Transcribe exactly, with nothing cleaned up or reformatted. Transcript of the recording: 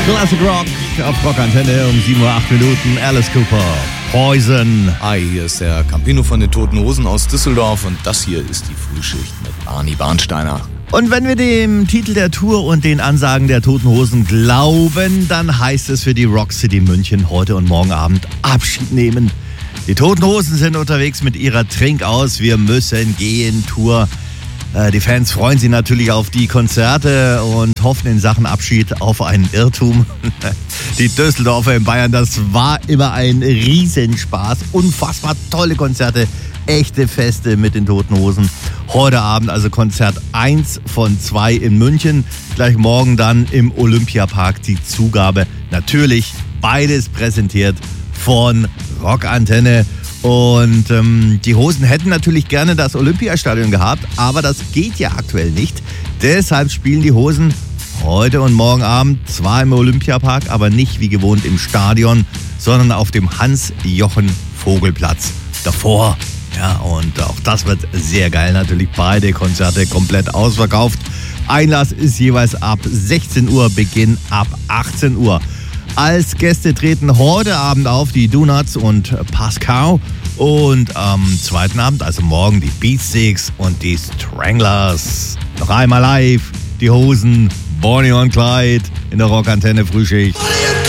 Classic Rock auf Rockantenne um sieben Uhr acht Minuten. Alice Cooper, Poison. Hi, hier ist der Campino von den Toten Hosen aus Düsseldorf und das hier ist die Frühschicht mit Arnie Bahnsteiner. Und wenn wir dem Titel der Tour und den Ansagen der Toten Hosen glauben, dann heißt es für die Rock City München heute und morgen Abend Abschied nehmen. Die Toten Hosen sind unterwegs mit ihrer Trink aus, wir müssen gehen Tour. Die Fans freuen sich natürlich auf die Konzerte und hoffen in Sachen Abschied auf einen Irrtum. Die Düsseldorfer in Bayern, das war immer ein Riesenspaß. Unfassbar tolle Konzerte, echte Feste mit den Toten Hosen. Heute Abend also Konzert eins von zwei in München. Gleich morgen dann im Olympiapark die Zugabe. Natürlich beides präsentiert von Rockantenne. Und ähm, die Hosen hätten natürlich gerne das Olympiastadion gehabt, aber das geht ja aktuell nicht. Deshalb spielen die Hosen heute und morgen Abend zwar im Olympiapark, aber nicht wie gewohnt im Stadion, sondern auf dem Hans-Jochen-Vogel-Platz davor. Ja, und auch das wird sehr geil. Natürlich beide Konzerte komplett ausverkauft. Einlass ist jeweils ab sechzehn Uhr, Beginn ab achtzehn Uhr. Als Gäste treten heute Abend auf die Donuts und Pascal und am zweiten Abend, also morgen, die Beatsticks und die Stranglers. Noch einmal live, die Hosen, Bonnie und Clyde in der Rockantenne Frühschicht.